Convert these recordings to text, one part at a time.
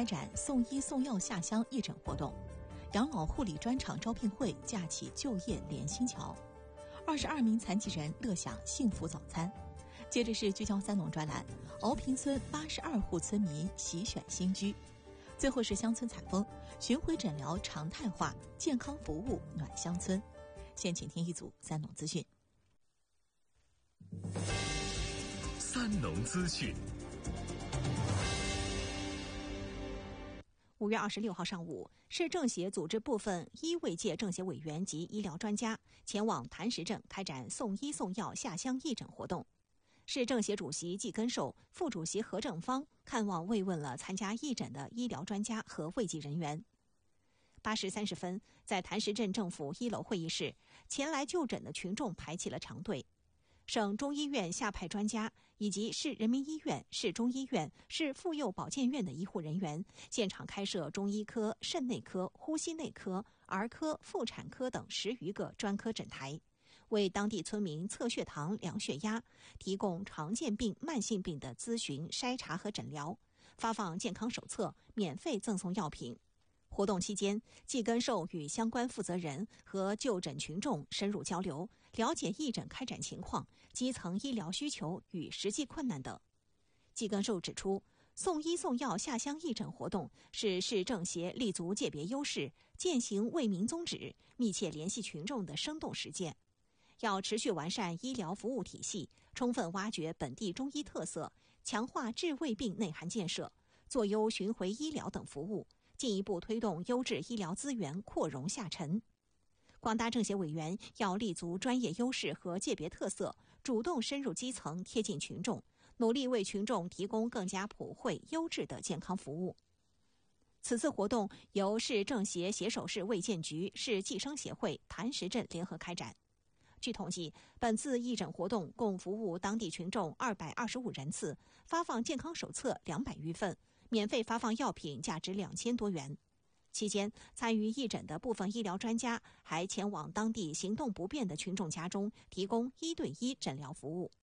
展送医送药下乡义诊活动，养老护理专场招聘会架起就业连心桥，22名残疾人乐享幸福早餐。接着是聚焦三农专栏，敖坪村82户村民喜选新居。最后是乡村采风，巡回诊疗常态化，健康服务暖乡村。先请听一组三农资讯。 三农资讯。 5月26号上午，市政协组织部分医卫界政协委员及医疗专家前往坛石镇开展送医送药下乡义诊活动。市政协主席季根寿、副主席何正芳看望慰问了参加义诊的医疗专家和卫计人员。8时30分，在坛石镇政府1楼会议室，前来就诊的群众排起了长队。省中医院下派专家以及市人民医院、市中医院、市妇幼保健院的医护人员现场开设中医科、肾内科、呼吸内科、儿科、妇产科等10余个专科诊台，为当地村民测血糖、量血压，提供常见病、慢性病的咨询、筛查和诊疗，发放健康手册，免费赠送药品。活动期间，季根寿与相关负责人和就诊群众深入交流，了解义诊开展情况、基层医疗需求与实际困难等。季根寿指出，送医送药下乡义诊活动是市政协立足界别优势、践行为民宗旨、密切联系群众的生动实践。要持续完善医疗服务体系，充分挖掘本地中医特色，强化治胃病内涵建设，做优巡回医疗等服务，进一步推动优质医疗资源扩容下沉。广大政协委员要立足专业优势和界别特色，主动深入基层，贴近群众，努力为群众提供更加普惠、优质的健康服务。此次活动由市政协携手市卫健局、市计生协会、坛石镇联合开展。据统计，本次义诊活动共服务当地群众225人次，发放健康手册200余份，免费发放药品价值2000多元。期间，参与义诊的部分医疗专家还前往当地行动不便的群众家中，提供1对1诊疗服务。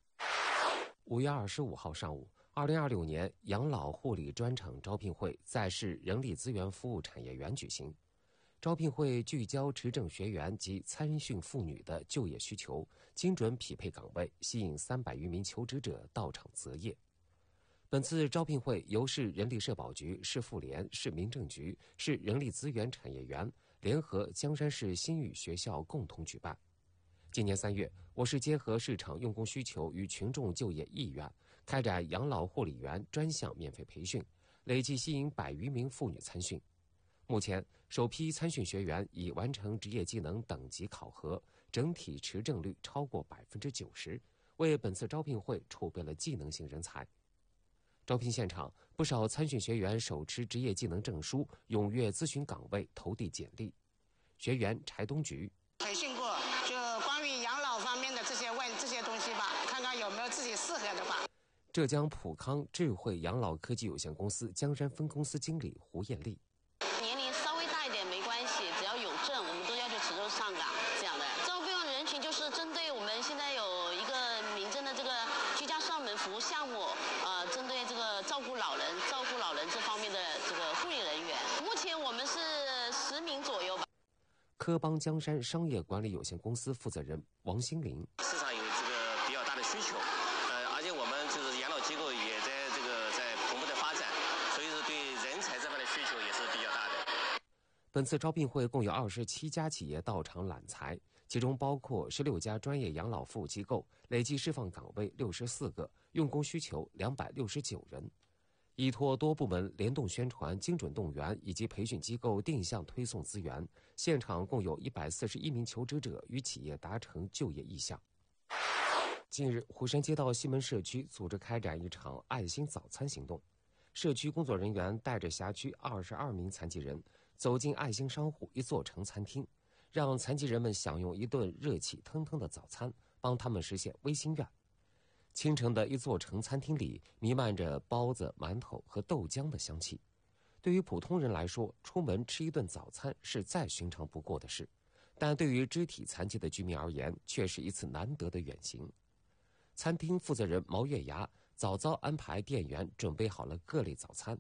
5月25号上午，2026年养老护理专场招聘会在市人力资源服务产业园举行。招聘会聚焦持证学员及参训妇女的就业需求，精准匹配岗位，吸引300余名求职者到场择业。本次招聘会由市人力社保局、市妇联、市民政局、市人力资源产业园联合江山市新语学校共同举办。今年3月，我市结合市场用工需求与群众就业意愿，开展养老护理员专项免费培训，累计吸引100余名妇女参训。目前，首批参训学员已完成职业技能等级考核，整体持证率超过90%，为本次招聘会储备了技能型人才。招聘现场，不少参训学员手持职业技能证书，踊跃咨询岗位，投递简历。学员柴东菊培训过，就关于养老方面的这些东西吧，看看有没有自己适合的吧。 浙江普康智慧养老科技有限公司江山分公司经理胡艳丽。 年龄稍微大一点没关系，只要有证，我们都要求持证上岗这样的。招聘人群就是针对我们现在有一个民政的这个居家上门服务项目，针对这个照顾老人这方面的这个护理人员，目前我们是10名左右吧。 科邦江山商业管理有限公司负责人王新林， 市场有这个比较大的需求，而且我们就是养老机构也在蓬勃的发展，所以说对人才这方面的需求也是比较大的。 本次招聘会共有27家企业到场揽才，其中包括16家专业养老服务机构，累计释放岗位64个，用工需求269人。依托多部门联动宣传、精准动员以及培训机构定向推送资源，现场共有141名求职者与企业达成就业意向。近日，虎山街道西门社区组织开展一场爱心早餐行动，社区工作人员带着辖区22名残疾人走进爱心商户一座城餐厅，让残疾人们享用一顿热气腾腾的早餐，帮他们实现微心愿。清晨的一座城餐厅里弥漫着包子、馒头和豆浆的香气。对于普通人来说，出门吃一顿早餐是再寻常不过的事，但对于肢体残疾的居民而言，却是一次难得的远行。餐厅负责人毛月牙早早安排店员准备好了各类早餐，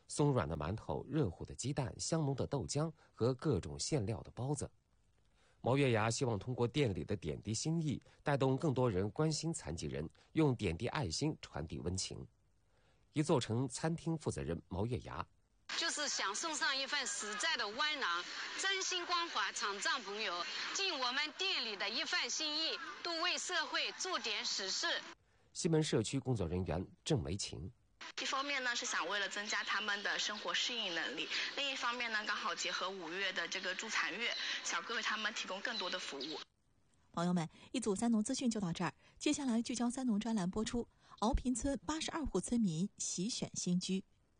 松软的馒头、热乎的鸡蛋、香浓的豆浆和各种馅料的包子。毛月牙希望通过店里的点滴心意，带动更多人关心残疾人，用点滴爱心传递温情。一座城餐厅负责人毛月牙， 就是想送上一份实在的温囊，真心关怀场障朋友，尽我们店里的一份心意，多为社会做点实事。 西门社区工作人员郑梅琴， 一方面呢是想为了增加他们的生活适应能力，另一方面呢刚好结合5月的这个助残月，想为他们提供更多的服务。 朋友们，一组三农资讯就到这儿，接下来聚焦三农专栏播出。敖坪村82户村民喜选新居。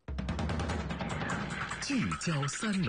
聚焦三农。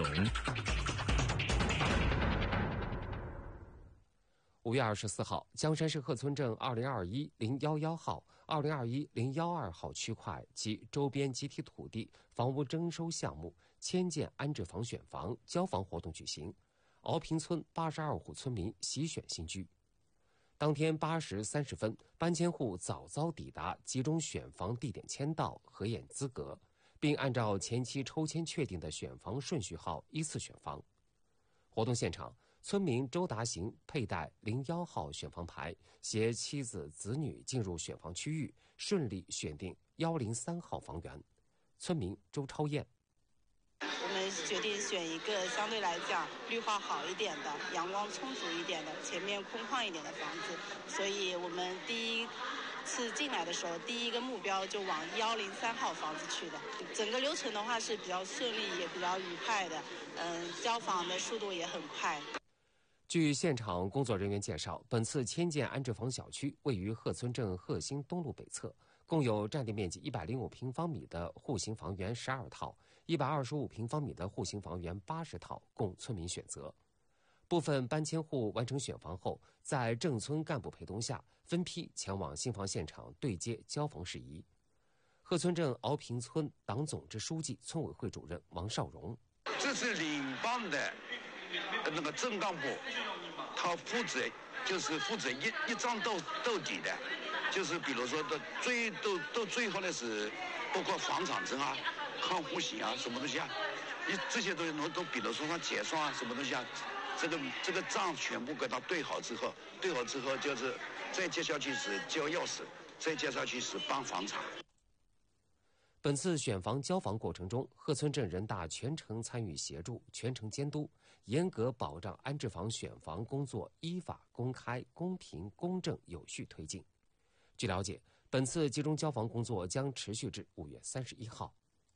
5月24号，江山市鹤村镇2021-011号、2021-012号区块及周边集体土地房屋征收项目迁建安置房选房交房活动举行，敖坪村82户村民喜选新居。当天8时30分，搬迁户早早抵达集中选房地点签到、核验资格，并按照前期抽签确定的选房顺序号依次选房。活动现场，村民周达行佩戴01号选房牌，携妻子子女进入选房区域，顺利选定103号房源。村民周超燕， 我们决定选一个相对来讲绿化好一点的、阳光充足一点的、前面空旷一点的房子，所以我们第一次进来的时候，第一个目标就往103号房子去的。整个流程的话是比较顺利，也比较愉快的，交房的速度也很快。 据现场工作人员介绍，本次迁建安置房小区位于鹤村镇鹤兴东路北侧，共有占地面积105平方米的户型房源12套，125平方米的户型房源80套，供村民选择。部分搬迁户完成选房后，在镇村干部陪同下，分批前往新房现场对接交房事宜。鹤村镇敖坪村党总支书记、村委会主任王少荣， 这是领帮的那个镇干部，他负责一张到底的，就是比如说到最后的是包括房产证啊、看户型啊什么东西啊，这些东西都比如说像结算啊什么东西啊，这个账全部给他对好之后就是再接下去是交钥匙，再接下去是办房产。 本次选房交房过程中，鹤村镇人大全程参与协助，全程监督，严格保障安置房选房工作依法、公开、公平、公正、有序推进。据了解，本次集中交房工作将持续至5月31号。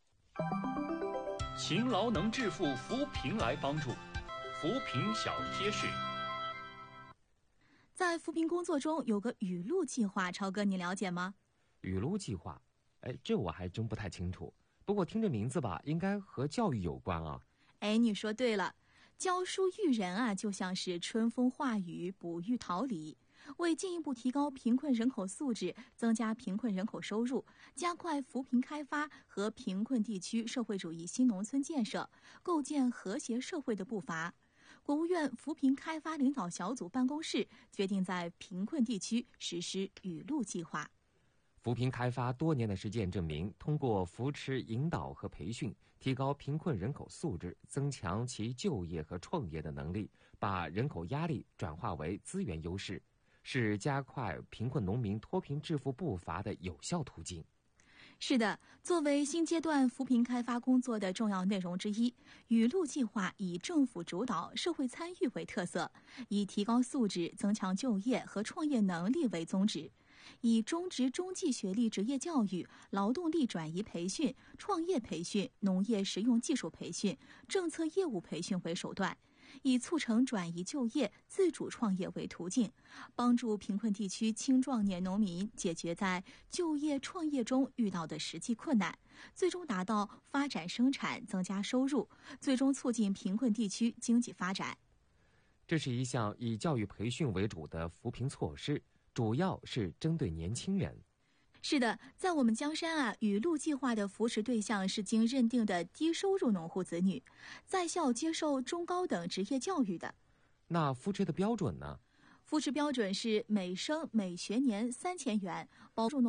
勤劳能致富，扶贫来帮助。扶贫小贴士。 在扶贫工作中有个雨露计划，超哥你了解吗？ 雨露计划，这我还真不太清楚。不过听这名字吧，应该和教育有关啊。 你说对了，教书育人啊，就像是春风化雨、哺育桃李。为进一步提高贫困人口素质，增加贫困人口收入，加快扶贫开发和贫困地区社会主义新农村建设，构建和谐社会的步伐，国务院扶贫开发领导小组办公室决定在贫困地区实施雨露计划。 扶贫开发多年的实践证明，通过扶持、引导和培训，提高贫困人口素质，增强其就业和创业的能力，把人口压力转化为资源优势，是加快贫困农民脱贫致富步伐的有效途径。 是的，作为新阶段扶贫开发工作的重要内容之一，雨露计划以政府主导、社会参与为特色，以提高素质、增强就业和创业能力为宗旨，以中职中技学历职业教育、劳动力转移培训、创业培训、农业实用技术培训、政策业务培训为手段，以促成转移就业、自主创业为途径，帮助贫困地区青壮年农民解决在就业创业中遇到的实际困难，最终达到发展生产、增加收入，最终促进贫困地区经济发展。 这是一项以教育培训为主的扶贫措施，主要是针对年轻人。 是的，在我们江山雨露计划的扶持对象是经认定的低收入农户子女，在校接受中高等职业教育的。 那扶持的标准呢？ 扶持标准是每生每学年3000元，包入农